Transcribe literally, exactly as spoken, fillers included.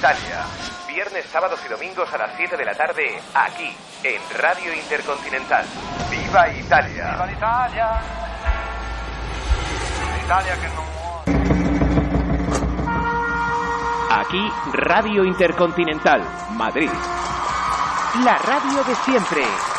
Italia. Viernes, sábados y domingos a las siete de la tarde, aquí, en Radio Intercontinental. ¡Viva Italia! ¡Viva l'Italia! L'Italia que no Aquí, Radio Intercontinental, Madrid. La radio de siempre.